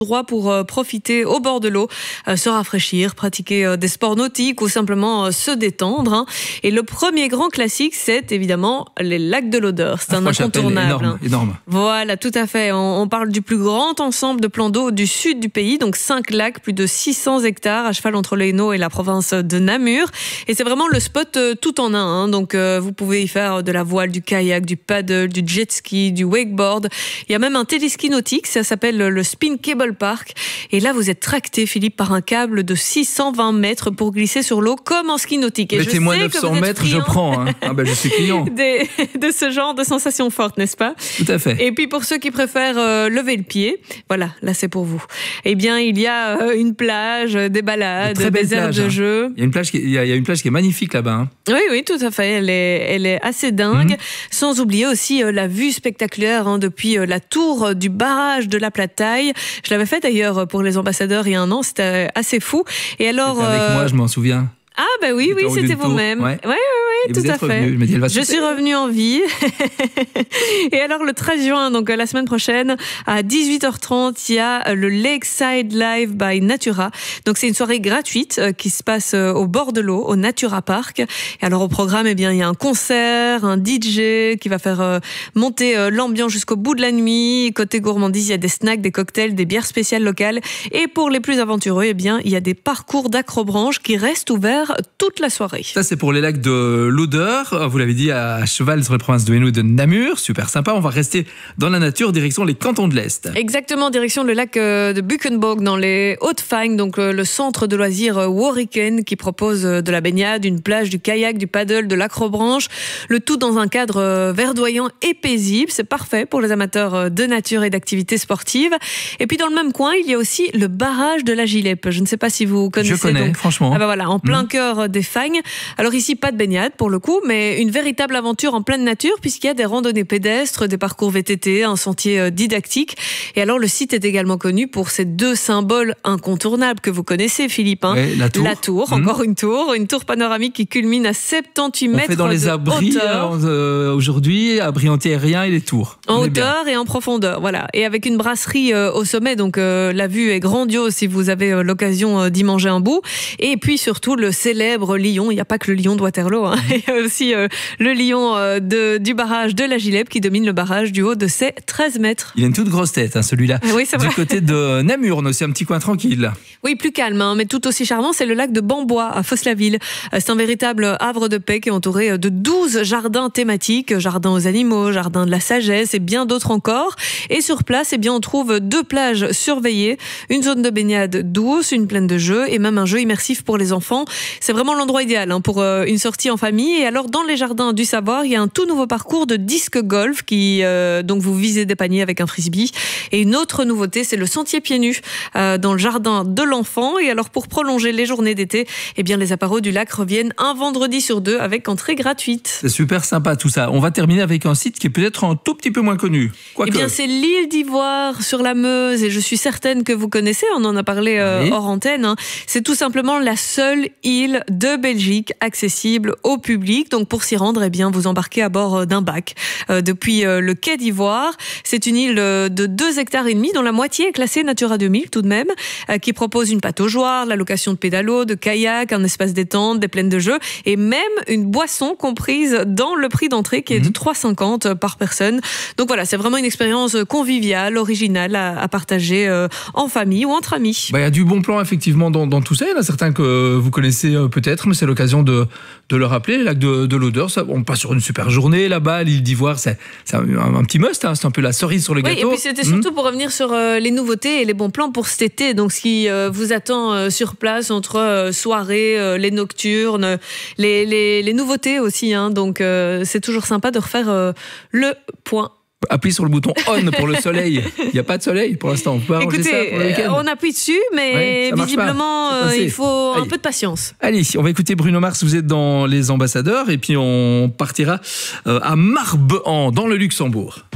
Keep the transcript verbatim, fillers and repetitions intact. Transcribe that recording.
Droit pour euh, profiter au bord de l'eau, euh, se rafraîchir, pratiquer euh, des sports nautiques ou simplement euh, se détendre. Hein. Et le premier grand classique, c'est évidemment les lacs de l'Odeur. C'est ah, un incontournable. Énorme, hein. énorme. Voilà, tout à fait. On, on parle du plus grand ensemble de plans d'eau du sud du pays, donc cinq lacs, plus de six cents hectares à cheval entre le Hainaut et la province de Namur. Et c'est vraiment le spot euh, tout en un. Hein. Donc euh, vous pouvez y faire de la voile, du kayak, du paddle, du jet ski, du wakeboard. Il y a même un téléski nautique, ça s'appelle le Spin Cable Park. Et là, vous êtes tracté, Philippe, par un câble de six cent vingt mètres pour glisser sur l'eau comme en ski nautique. Mettez-moi neuf cents mètres, je prends. Hein. Ah ben, je suis client. Des, de ce genre de sensations fortes, n'est-ce pas? Tout à fait. Et puis pour ceux qui préfèrent euh, lever le pied, voilà, là c'est pour vous. Eh bien, il y a euh, une plage, des balades, des aires de hein. jeu. Il y a une plage qui est, il y a une plage qui est magnifique là-bas. Hein. Oui, oui, tout à fait. Elle est, elle est assez dingue. Mmh. Sans oublier aussi euh, la vue spectaculaire hein, depuis euh, la tour du barrage de la Plataille. Je l'avais fait d'ailleurs pour les ambassadeurs il y a un an, c'était assez fou. Et alors, c'était avec euh... moi, je m'en souviens. Ah ben oui, oui, c'était vous-même. Ouais, ouais, ouais, ouais tout à fait. Revenu. Je, me dis, elle va je suis revenue en vie. Et alors le treize juin, donc la semaine prochaine, à dix-huit heures trente, il y a le Lakeside Live by Natura. Donc c'est une soirée gratuite qui se passe au bord de l'eau, au Natura Park. Et alors au programme, eh bien il y a un concert, un D J qui va faire monter l'ambiance jusqu'au bout de la nuit. Côté gourmandise, il y a des snacks, des cocktails, des bières spéciales locales. Et pour les plus aventureux, eh bien il y a des parcours d'acrobranche qui restent ouverts toute la soirée. Ça, c'est pour les lacs de l'Odeur. Vous l'avez dit, à cheval sur les provinces de Hainaut et de Namur. Super sympa. On va rester dans la nature, direction les cantons de l'Est. Exactement, direction le lac de Buckenbourg dans les Hauts-de-Fagne, donc le centre de loisirs Warriken qui propose de la baignade, une plage, du kayak, du paddle, de l'acrobranche. Le tout dans un cadre verdoyant et paisible. C'est parfait pour les amateurs de nature et d'activités sportives. Et puis dans le même coin, il y a aussi le barrage de la Gilep. Je ne sais pas si vous connaissez. Je connais, donc. franchement. Ah ben voilà, en plein mmh. cœur des Fagnes. Alors ici, pas de baignade pour le coup, mais une véritable aventure en pleine nature puisqu'il y a des randonnées pédestres, des parcours V T T, un sentier didactique. Et alors le site est également connu pour ces deux symboles incontournables que vous connaissez, Philippe. Hein. Ouais, la tour. La tour, mmh. encore une tour, une tour panoramique qui culmine à soixante-dix mètres de hauteur. On fait dans les abris euh, aujourd'hui, abris anti-aériens et les tours. En On hauteur et en profondeur, voilà. Et avec une brasserie euh, au sommet, donc euh, la vue est grandiose si vous avez euh, l'occasion euh, d'y manger un bout. Et puis surtout le célèbre lion, il n'y a pas que le lion de Waterloo, hein. Il y a aussi euh, le lion euh, de, du barrage de la Gilep qui domine le barrage du haut de ses treize mètres. Il a une toute grosse tête, hein, celui-là. Oui, c'est vrai. Du côté de Namur, on a aussi un petit coin tranquille. Oui, plus calme, hein, mais tout aussi charmant, c'est le lac de Bambois à Fosse-la-Ville. C'est un véritable havre de paix qui est entouré de douze jardins thématiques, jardins aux animaux, jardin de la sagesse et bien d'autres encore. Et sur place, eh bien, on trouve deux plages surveillées, une zone de baignade douce, une plaine de jeux et même un jeu immersif pour les enfants. C'est vraiment l'endroit idéal hein, pour euh, une sortie en famille. Et alors, dans les jardins du Savoir, il y a un tout nouveau parcours de disque golf qui, euh, donc, vous visez des paniers avec un frisbee. Et une autre nouveauté, c'est le sentier pieds nus euh, dans le jardin de l'enfant. Et alors, pour prolonger les journées d'été, eh bien, les apéros du lac reviennent un vendredi sur deux avec entrée gratuite. C'est super sympa tout ça. On va terminer avec un site qui est peut-être un tout petit peu moins connu. Quoique. Eh bien, c'est l'île d'Ivoire sur la Meuse. Et je suis certaine que vous connaissez. On en a parlé euh, oui. hors antenne. Hein. C'est tout simplement la seule île de Belgique accessible au public. Donc pour s'y rendre, eh bien, vous embarquez à bord d'un bac euh, depuis euh, le quai d'Ivoire. C'est une île de deux hectares et demi dont la moitié est classée Natura deux mille tout de même, euh, qui propose une pataugeoire, la location de pédalos, de kayak, un espace détente, des plaines de jeux et même une boisson comprise dans le prix d'entrée qui est mmh. de trois euros cinquante par personne. Donc voilà, c'est vraiment une expérience conviviale, originale à, à partager euh, en famille ou entre amis. Bah, il y a du bon plan effectivement dans, dans tout ça. Il y en a certains que vous connaissez euh, peut-être, mais c'est l'occasion de, de le rappeler. Les lacs de, de l'Odeur, ça, on passe sur une super journée là-bas. L'île d'Ivoire, c'est, c'est un, un petit must, hein, c'est un peu la cerise sur le oui, gâteau. Et puis c'était surtout mmh. pour revenir sur euh, les nouveautés et les bons plans pour cet été. Donc ce qui euh, vous attend euh, sur place entre euh, soirées, euh, les nocturnes, les, les, les nouveautés aussi. Hein, donc euh, c'est toujours sympa de refaire euh, le point. Appuyez sur le bouton on pour le soleil. Il n'y a pas de soleil pour l'instant. On peut arranger ça pour le week-end. On appuie dessus, mais ouais, visiblement, euh, il faut Allez. un peu de patience. Allez, on va écouter Bruno Mars. Vous êtes dans Les Ambassadeurs et puis on partira à Marbehan, dans le Luxembourg.